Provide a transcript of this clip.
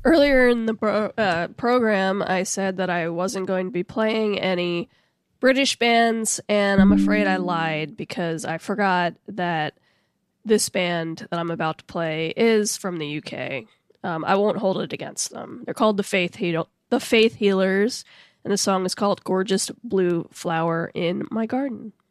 Earlier in the program, I said that I wasn't going to be playing any British bands, and I'm afraid I lied because I forgot that this band that I'm about to play is from the UK. I won't hold it against them. They're called the Faith Healers, and the song is called "Gorgeous Blue Flower in My Garden."